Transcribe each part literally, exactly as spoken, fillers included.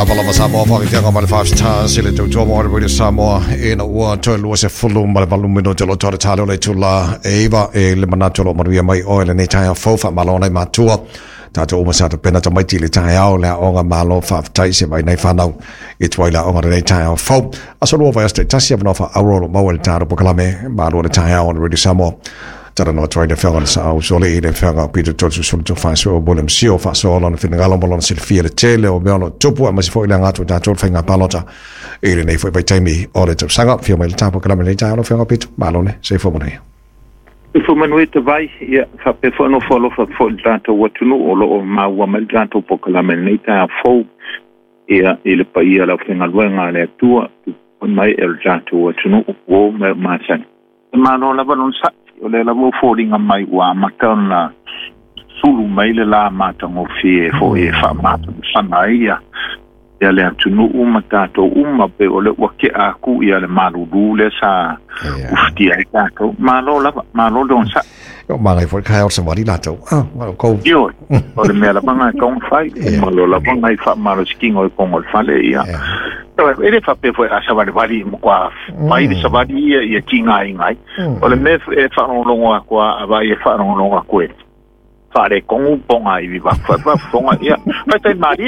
lava lava Samoa whakitenga ma le five stars ile tau tua moa radio Samoa e na ua toi lua se fulu ma le valu mino te lo tore tale o le tula e iwa e le manato lo maruia mai o ele nei tai a fofa malona i matua tato o masata pena ta mai tili tai au le onga malo whaftai se mai nei whanau i tuai la onga nei tai a fau aso lua vai aste tasi avana wha aurolo mau ele tāro pokalame malo le tai au on radio Samoa tara no try to feel on sa so le ile fanga Peter George so to fa so bolem sio fa so on fin ngalo bolon sil fie tele o belo topu ma fo ile ngato ta tot fanga palota ile nei fo by time o le sanga fio mai tapo kala mai ta no fanga Peter malone se fo mona fo manu te vai ia fa pe fo no fo lo fa fo tanto watu o lo ma wa mal tanto po kala mai ta fo ia ile pa ia la fanga luenga le tua mai el tanto watu o ma ma san ma no la balon sa o le la mo foringa mai wa makana sulu mai le la mata ngo fie fo e fa mata sana ia ya le tunu uma tato uma pe o le wake a ku ia le malu le sa ufti ai tato malo la malo don sa o mai for kai o se mari lato ah ko yo o le me la banga kon fai malo la banga fa malo sking o kon o fale ia ele fa pe foi a savali vali mo qua mai di savali ia tinga ingai o le me fa no longo qua vai fa no longo qua fare con un po' ai viva fa fa fonga ia fa tai mari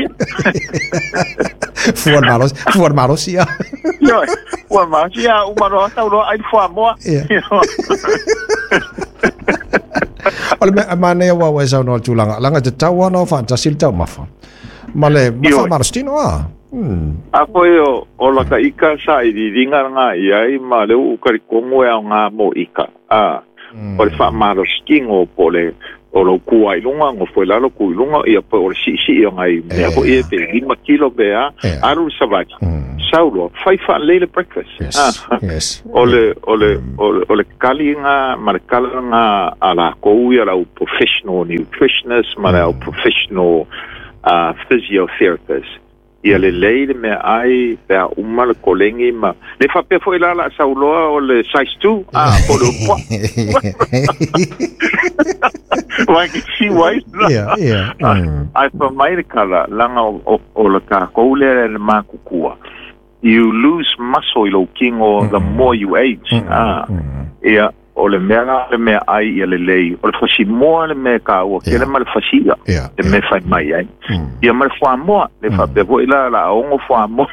fuor malos fuor malos ia yo fuor malos ia uma no ta lo ai fuor mo ole me mane wa wa sa no tulanga langa te tawa no fa ta sil ta mafa male mafa marstino a ako yo o la ka ika sa i dinga nga ia i male u ka kongo ya nga mo ika a por fa marostingo pole o lo kuai lunga ngo foi la lo kui lunga ia po si si ngai ia po ia pe lima kilo bea aru sabat saulo fai fa lele breakfast ah yes ole ole ole kalinga markalanga ala ko ia la professional nutritionist mara professional uh physiotherapist ia le leile me ai pe uma le kolengi ma le fa pe foi la la saulo o le size two ah po lo po wai ki si wai yeah yeah ai fa mai kala langa o la ka ko le ma kukua you lose muscle lo kingo the more you age ah ia o le mea le mea ai ia le lei o le fasi moa le mea ka ua ke le ma le fasia le me fai mai ai ia ma le fua moa le fa pe vo ila la ongo fua moa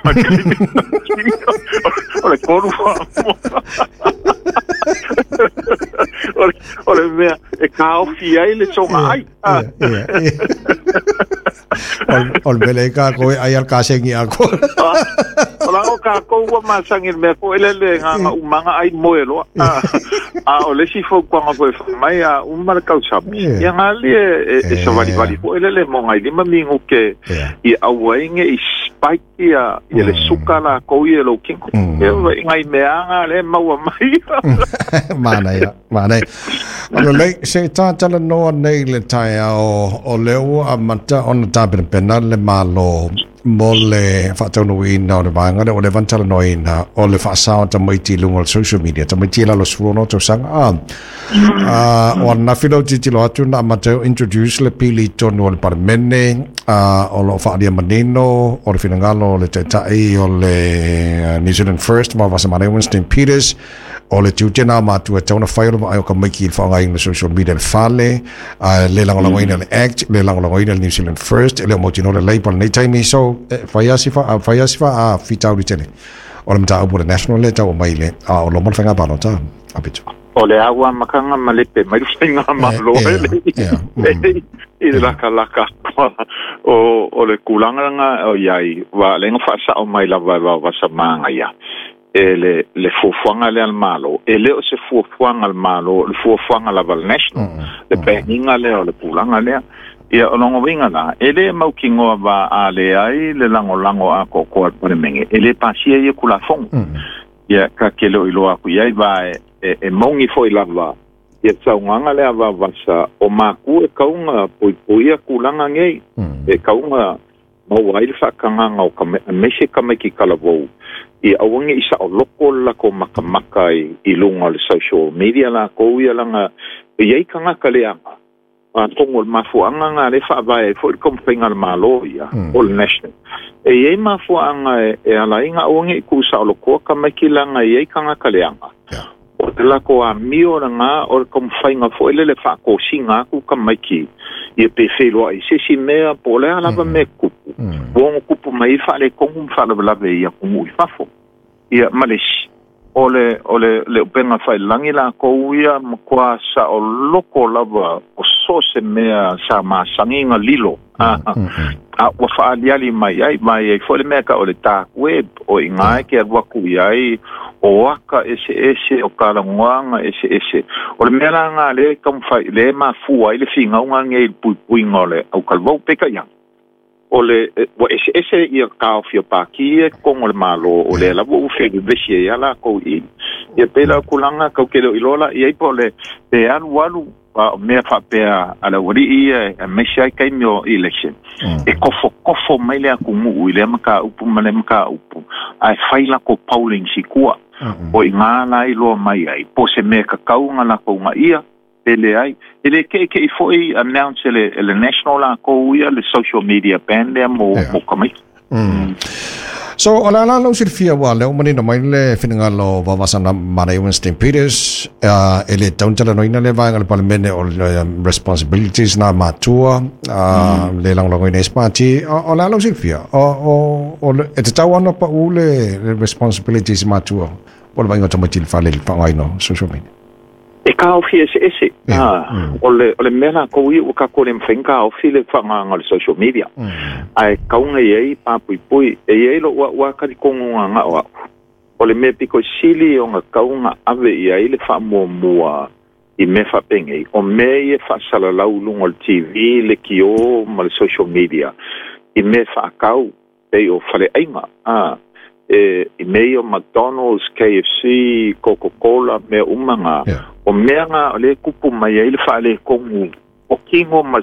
o le koru fua moa o le mea e ka ofi ai le songa ai o le mele ka koe ai al kasengi ako o la o ka kou ua masangir mea ko ele le nganga umanga ai moelo a o le si fo kwanga ko mai a un mal kausa ya ngali e so vali vali ko ele le mo ngai lima mingu ke i awainge i spike ya le sukala ko i lo king e ngai meanga le mau mai mana ya mana o le se ta tala no nei le tai o o le o amata on ta penal le malo mole fatau no ina o le vanga o le vantala no ina o le fasao ta mai ti lungo social media ta mai ti la lo suono to sang a a o na filo ti ti lo atu na mateo introduce le pili to no le parmene a o lo fa dia manino o le finangalo le tai o le New Zealand First ma va sa mane Winston Peters o le tiutena matua tauna whaero ma aio ka maiki il whaonga inga social media le fale le langolango ina le act le langolango ina le New Zealand First le motino le label nei taimi so whaiasifa whaiasifa a fitau li tele o le mta upu le national le tau o mai le a o lo mon whainga pano ta a pitu o le awa makanga malepe mai whainga malo ele i le laka laka o o le kulanganga o iai wa lenga whaasa o mai lava wa sa maanga ia e le le fufuanga le al malo e le o se fufuanga al malo le fufuanga la val national le peninga le o le pulanga le ia o longo winga na e le mau kingo va a le ai le lango lango a ko ko pone menge e le pasia ia kula fong ia ka kelo ilo aku ia va e e mongi foi lava ia tsaunganga le ava vasa o maku e kaunga poi poi kulanga ngei e kaunga mau ai fa kanga o ka me se ka me ki kala vo i awangi isa o loko la ko makamaka i lunga le social media la ko ia langa i ai kanga kaleanga a tongo mafuanga nga le fa vai fo kom finga malo ia all national e e mafuanga e ala inga onge ku sa lo ko ka makilanga e kanga kaleanga o te la ko a mio nga o kom finga fo ele le fa ko singa ku ka maki e pe felo ai se si mea po le ala ba me ku bon ku mai fa le kom fa le la ve ia ku mu fa fo ia malish ole ole le penga fai langi la ko ia kwa sa o loko lava o so se mea sa ma sanginga lilo a a wa fa ali mai ai mai e fo le meka o le ta web o inga ke wa ku ai o aka ese ese o kala ngoanga ese ese o le mera nga le kam fai le ma fu ai le finga nga nge pu pu ngole au kalvo peka yang ole wa ese ese ia ka fio pa ki ko le malo o le la bu fe de sie ya la ko i e pela kulanga ko ke lo ilola i po le te an walu me fa pe ala wori i me sai kai mio election e ko fo ko fo mai le ku mu i le maka upu male maka upu ai fai la ko pauling sikua o inga la i lo mai ai po se me ka kaunga la ko nga ia ele ai ele ke ke foi announce le le national la ko ia le social media ban le mo mo komai so ala la lo sirfia wa le mani no mai le finga lo va vasana mare Winston Peters ele tauntala no ina le va ngal parliament o responsibilities na matua le lang lo ina spati ala lo sirfia o o e te tawana pa ule responsibilities matua o va ngata matil fa le pa ai no social media e ka ofi ese ese ah ole ole mena ko wi o ka ko le mfenga ofi le fanga ngol social media ai kaunga ye pa pui pui e ye lo wa wa ka ko nga wa ole me piko sili o nga kaunga ave ia ile fa mo mo i me fa penge o me ye fa sala la ulungol T V le kio mal social media i me fa kau e o fale ainga ah e i me o McDonald's K F C Coca-Cola me umanga o meanga le kupu mai ele fa le kongu o kingo ma